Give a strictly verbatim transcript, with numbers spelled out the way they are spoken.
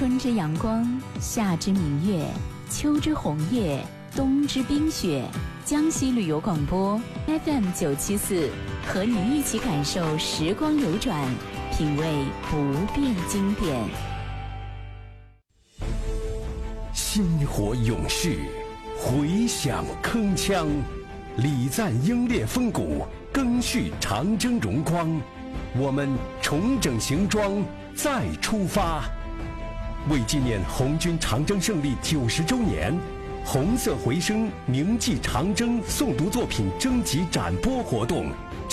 春之阳光，夏之明月，秋之红叶，冬之冰雪。江西旅游广播 F M 九七四，和你一起感受时光流转，品味不变经典。 薪火勇士，回响铿锵，礼赞英烈风骨，赓续长征荣光。我们重整行装，再出发。为纪念红军长征胜利九十周年，红色回声铭记长征诵读作品征集展播活动